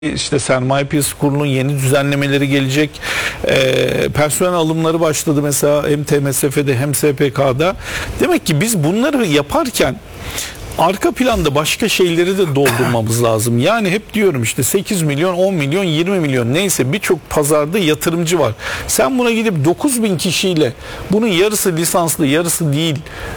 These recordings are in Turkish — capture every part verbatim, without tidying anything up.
İşte Sermaye Piyasası Kurulu'nun yeni düzenlemeleri gelecek. E, personel alımları başladı mesela hem T M S F'de hem S P K'da. Demek ki biz bunları yaparken arka planda başka şeyleri de doldurmamız lazım. Yani hep diyorum işte sekiz milyon, on milyon, yirmi milyon neyse birçok pazarda yatırımcı var. Sen buna gidip dokuz bin kişiyle bunun yarısı lisanslı yarısı değil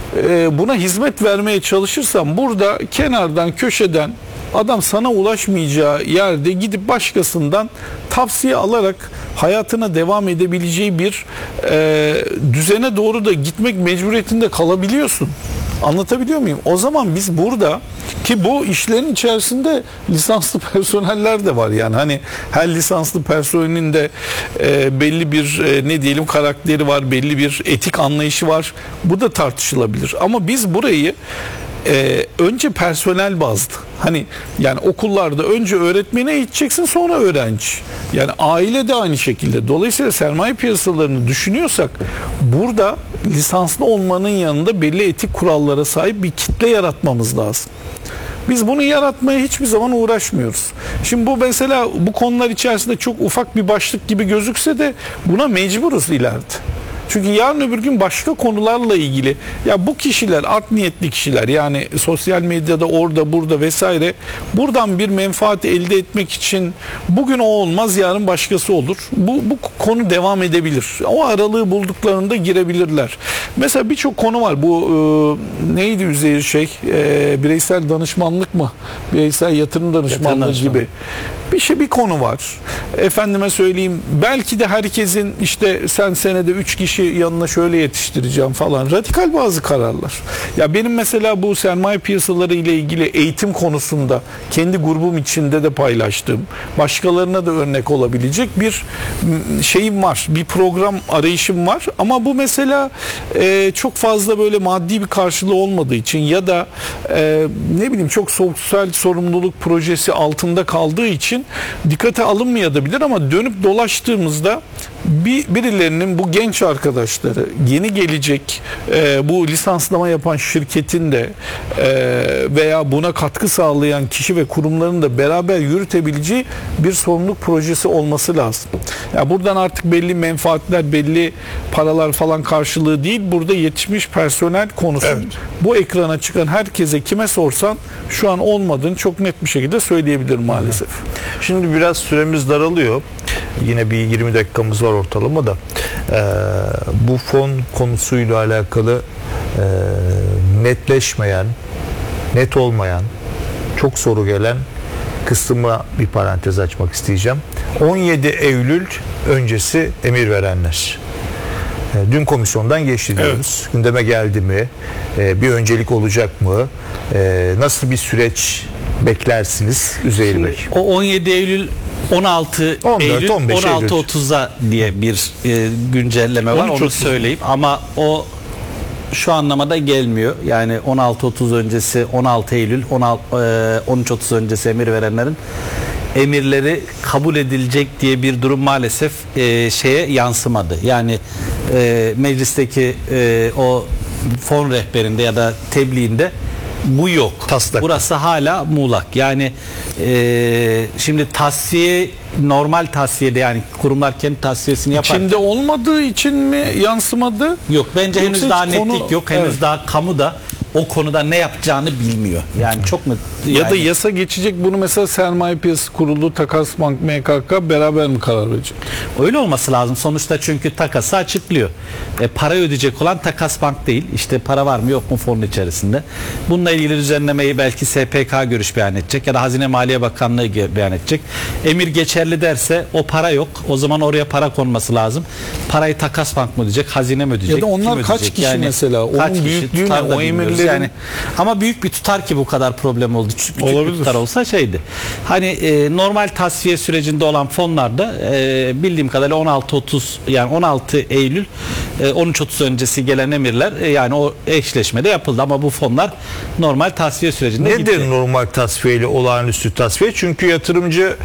e, buna hizmet vermeye çalışırsan burada kenardan köşeden adam sana ulaşmayacağı yerde gidip başkasından tavsiye alarak hayatına devam edebileceği bir e, düzene doğru da gitmek mecburiyetinde kalabiliyorsun. Anlatabiliyor muyum? O zaman biz burada ki bu işlerin içerisinde lisanslı personeller de var. Yani hani her lisanslı personelin de e, belli bir e, ne diyelim karakteri var, belli bir etik anlayışı var. Bu da tartışılabilir. Ama biz burayı Ee, önce personel bazlı. Hani yani okullarda önce öğretmene eğiteceksin sonra öğrenci. Yani aile de aynı şekilde. Dolayısıyla sermaye piyasalarını düşünüyorsak burada lisanslı olmanın yanında belli etik kurallara sahip bir kitle yaratmamız lazım. Biz bunu yaratmaya hiçbir zaman uğraşmıyoruz. Şimdi bu mesela bu konular içerisinde çok ufak bir başlık gibi gözükse de buna mecburuz ileride. Çünkü yarın öbür gün başka konularla ilgili ya bu kişiler art niyetli kişiler yani sosyal medyada orada burada vesaire buradan bir menfaat elde etmek için bugün o olmaz yarın başkası olur. Bu, bu konu devam edebilir. O aralığı bulduklarında girebilirler. Mesela birçok konu var. Bu e, neydi üzeri şey e, bireysel danışmanlık mı? Bireysel yatırım danışmanlığı yatırım gibi. Bir şey bir konu var. Efendime söyleyeyim belki de herkesin işte sen senede üç kişi yanına şöyle yetiştireceğim falan radikal bazı kararlar. Ya benim mesela bu sermaye piyasaları ile ilgili eğitim konusunda kendi grubum içinde de paylaştığım başkalarına da örnek olabilecek bir şeyim var. Bir program arayışım var ama bu mesela e, çok fazla böyle maddi bir karşılığı olmadığı için ya da e, ne bileyim çok sosyal sorumluluk projesi altında kaldığı için dikkate alınmayabilir ama dönüp dolaştığımızda bir, birilerinin bu genç arkadaşları yeni gelecek e, bu lisanslama yapan şirketin de e, veya buna katkı sağlayan kişi ve kurumların da beraber yürütebileceği bir sorumluluk projesi olması lazım. Ya buradan artık belli menfaatler, belli paralar falan karşılığı değil. Burada yetişmiş personel konusu. Evet. Bu ekrana çıkan herkese kime sorsan şu an olmadığını çok net bir şekilde söyleyebilirim maalesef. Şimdi biraz süremiz daralıyor. Yine bir yirmi dakikamız var ortalama da. Ee, bu fon konusuyla alakalı e, netleşmeyen, net olmayan, çok soru gelen kısmıma bir parantez açmak isteyeceğim. on yedi Eylül öncesi emir verenler. E, dün komisyondan geçti diyoruz. Evet. Gündeme geldi mi? E, bir öncelik olacak mı? E, nasıl bir süreç beklersiniz Üzeyir Bey? O on yedi Eylül on altı Eylül on altı otuz'a diye bir e, güncelleme var onu söyleyeyim ama o şu anlamada gelmiyor. Yani on altı otuz öncesi on altı Eylül on üç otuz öncesi emir verenlerin emirleri kabul edilecek diye bir durum maalesef e, şeye yansımadı. Yani e, meclisteki e, o fon rehberinde ya da tebliğinde bu yok. Taslak. Burası hala muğlak. Yani e, şimdi tasfiye normal tasfiyede yani kurumlar kendi tasfiyesini yapar. İçinde olmadığı için mi yansımadı? Yok. Bence Yoksa henüz daha konu, netlik yok. Henüz evet. daha kamu da o konuda ne yapacağını bilmiyor. Yani çok mu? Yani, ya da yasa geçecek bunu mesela Sermaye Piyasası Kurulu, Takas Bank, M K K beraber mi karar verecek? Öyle olması lazım. Sonuçta çünkü takası açıklıyor. E, para ödeyecek olan Takas Bank değil. İşte para var mı yok mu fonun içerisinde. Bununla ilgili düzenlemeyi belki S P K görüş beyan edecek ya da Hazine Maliye Bakanlığı beyan edecek. Emir geçerli derse o para yok. O zaman oraya para konması lazım. Parayı Takas Bank mı ödeyecek, Hazine mi ödeyecek? Ya da onlar kaç kişi yani, mesela? Onun büyüklüğüne, o emirlerin yani ama büyük bir tutar ki bu kadar problem oldu. Küçük bir tutar olsa şeydi. Hani e, normal tasfiye sürecinde olan fonlarda e, bildiğim kadarıyla on altı otuz yani on altı Eylül e, on üç otuz öncesi gelen emirler e, yani o eşleşmede yapıldı ama bu fonlar normal tasfiye sürecinde nedir gitti. Normal tasfiye ile olağanüstü tasfiye? Çünkü yatırımcı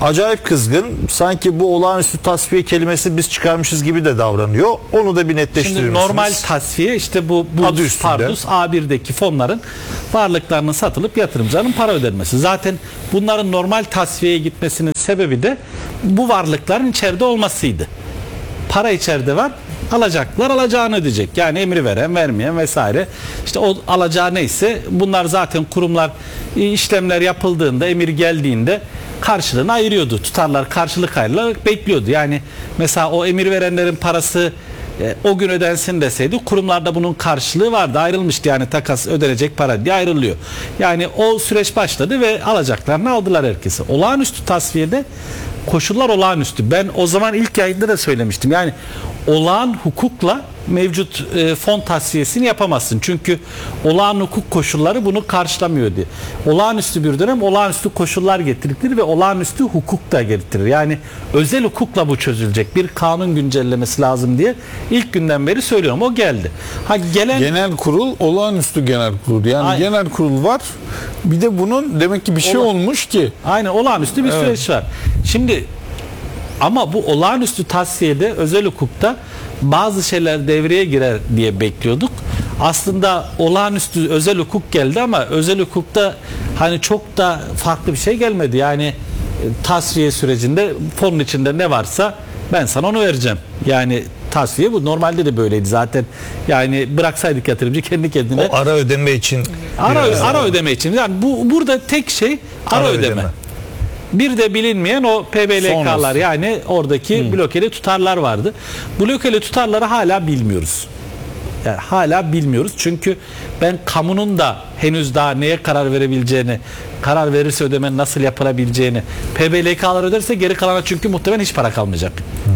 acayip kızgın. Sanki bu olağanüstü tasfiye kelimesi biz çıkarmışız gibi de davranıyor. Onu da bir netleştirir Şimdi misiniz? normal tasfiye işte bu, bu Adı üstünde. Pardus A birdeki fonların varlıklarının satılıp yatırımcıların para ödenmesi. Zaten bunların normal tasfiyeye gitmesinin sebebi de bu varlıkların içeride olmasıydı. Para içeride var. Alacaklar alacağını ödeyecek. Yani emri veren, vermeyen vesaire. İşte o alacağı neyse bunlar zaten kurumlar işlemler yapıldığında, emir geldiğinde karşılığını ayırıyordu. Tutarlar karşılık ayrılarak bekliyordu. Yani mesela o emir verenlerin parası e, o gün ödensin deseydi kurumlarda bunun karşılığı vardı. Ayrılmıştı yani takas ödenecek para diye ayrılıyor. Yani o süreç başladı ve alacaklarını aldılar herkese. Olağanüstü tasfiyede koşullar olağanüstü. Ben o zaman ilk yayında da söylemiştim. Yani olağan hukukla mevcut e, fon tasfiyesini yapamazsın. Çünkü olağan hukuk koşulları bunu karşılamıyor diye. Olağanüstü bir dönem olağanüstü koşullar getirir ve olağanüstü hukuk da getirir. Yani özel hukukla bu çözülecek. Bir kanun güncellemesi lazım diye ilk günden beri söylüyorum. O geldi. Ha gelen genel kurul, olağanüstü genel kurul. Yani Aynen. genel kurul var. Bir de bunun demek ki bir şey Ola- olmuş ki. Aynen olağanüstü bir Evet. süreç var. Şimdi ama bu olağanüstü tasfiyede özel hukukta bazı şeyler devreye girer diye bekliyorduk. Aslında olağanüstü özel hukuk geldi ama özel hukukta hani çok da farklı bir şey gelmedi. Yani e, tasfiye sürecinde fonun içinde ne varsa ben sana onu vereceğim. Yani tasfiye bu. Normalde de böyleydi zaten. Yani bıraksaydık yatırımcı kendi kendine. O ara ödeme için. Ara, biraz ara daha- ödeme için. Yani bu burada tek şey ara, Ara ödeme. ödeme. Bir de bilinmeyen o P B L K'lar Sonrası. yani oradaki blokeli tutarlar vardı. Blokeli tutarları hala bilmiyoruz. Yani hala bilmiyoruz. Çünkü ben kamunun da henüz daha neye karar verebileceğini, karar verirse ödemenin nasıl yapılabileceğini, P B L K'lar öderse geri kalana çünkü muhtemelen hiç para kalmayacak.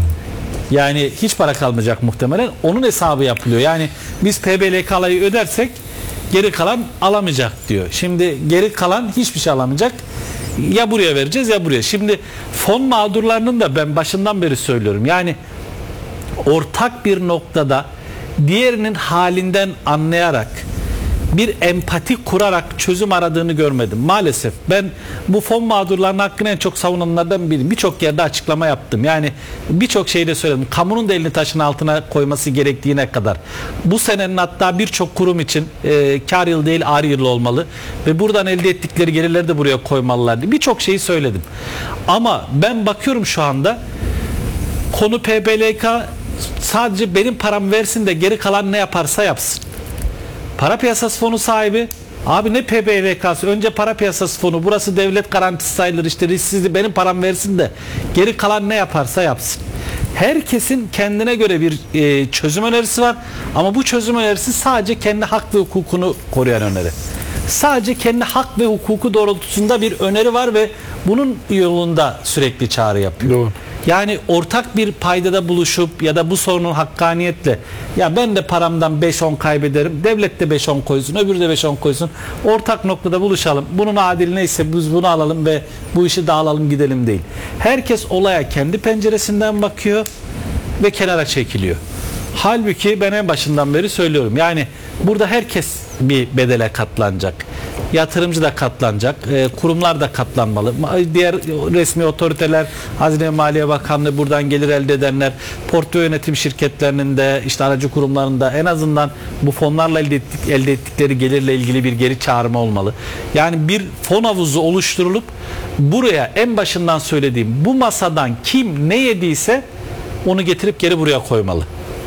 Yani hiç para kalmayacak muhtemelen. Onun hesabı yapılıyor. Yani biz P B L K'ları ödersek geri kalan alamayacak diyor. Şimdi geri kalan hiçbir şey alamayacak. Ya buraya vereceğiz ya buraya. Şimdi fon mağdurlarının da ben başından beri söylüyorum. Yani ortak bir noktada diğerinin halinden anlayarak bir empati kurarak çözüm aradığını görmedim. Maalesef ben bu fon mağdurlarının hakkını en çok savunanlardan biriyim. Birçok yerde açıklama yaptım. Yani birçok şeyde söyledim. Kamunun da elini taşın altına koyması gerektiğine kadar. Bu senenin hatta birçok kurum için e, kar yılı değil ar yılı olmalı. Ve buradan elde ettikleri gelirleri de buraya koymalılar diye birçok şeyi söyledim. Ama ben bakıyorum şu anda konu P B L K sadece benim param versin de geri kalan ne yaparsa yapsın. Para piyasası fonu sahibi abi ne P B L K'sı önce para piyasası fonu burası devlet garantisi sayılır işte risksizliği benim param versin de geri kalan ne yaparsa yapsın. Herkesin kendine göre bir e, çözüm önerisi var ama bu çözüm önerisi sadece kendi hak ve hukukunu koruyan öneri. Sadece kendi hak ve hukuku doğrultusunda bir öneri var ve bunun yolunda sürekli çağrı yapıyor. Doğru. Yani ortak bir paydada buluşup ya da bu sorunun hakkaniyetle ya ben de paramdan beş on kaybederim. Devlet de beş on koysun, öbürü de beş on koysun. Ortak noktada buluşalım. Bunun adil neyse biz bunu alalım ve bu işi dağılalım gidelim değil. Herkes olaya kendi penceresinden bakıyor ve kenara çekiliyor. Halbuki ben en başından beri söylüyorum. Yani burada herkes bir bedele katlanacak. Yatırımcı da katlanacak. E, kurumlar da katlanmalı. Diğer resmi otoriteler, Hazine ve Maliye Bakanlığı buradan gelir elde edenler, portföy yönetim şirketlerinin de işte aracı kurumlarında en azından bu fonlarla elde, ettik, elde ettikleri gelirle ilgili bir geri çağrımı olmalı. Yani bir fon havuzu oluşturulup buraya en başından söylediğim bu masadan kim ne yediyse onu getirip geri buraya koymalı.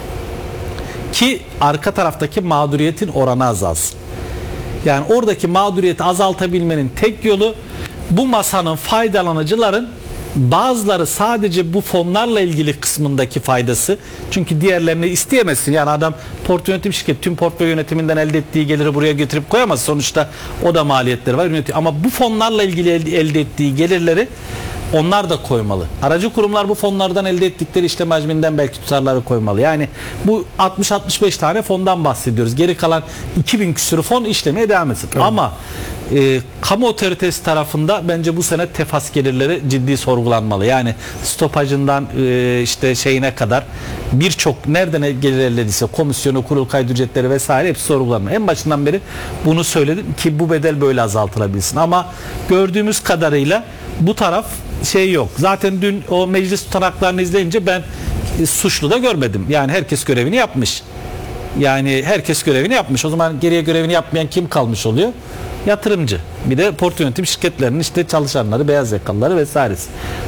Ki arka taraftaki mağduriyetin oranı azalsın. Yani oradaki mağduriyeti azaltabilmenin tek yolu bu masanın faydalanıcıların bazıları sadece bu fonlarla ilgili kısmındaki faydası. Çünkü diğerlerini isteyemezsin. Yani adam portföy yönetim şirketi tüm portföy yönetiminden elde ettiği geliri buraya getirip koyamaz. Sonuçta o da maliyetleri var. Ama bu fonlarla ilgili elde ettiği gelirleri onlar da koymalı. Aracı kurumlar bu fonlardan elde ettikleri işlem hacminden belki tutarları koymalı. Yani bu altmış altmış beş tane fondan bahsediyoruz. Geri kalan iki bin küsürü fon işlemeye devam etsin. Evet. Ama e, kamu otoritesi tarafında bence bu sene tefas gelirleri ciddi sorgulanmalı. Yani stopajından e, işte şeyine kadar birçok nereden gelir elde edilse komisyonu, kurul kaydı ücretleri vesaire hepsi sorgulanmalı. En başından beri bunu söyledim ki bu bedel böyle azaltılabilsin. Ama gördüğümüz kadarıyla Bu taraf şey yok. Zaten dün o meclis tutanaklarını izleyince ben e, suçlu da görmedim. Yani herkes görevini yapmış. Yani herkes görevini yapmış. O zaman geriye görevini yapmayan kim kalmış oluyor? Yatırımcı. Bir de portföy yönetim şirketlerinin işte çalışanları, beyaz yakalıları vesairesi.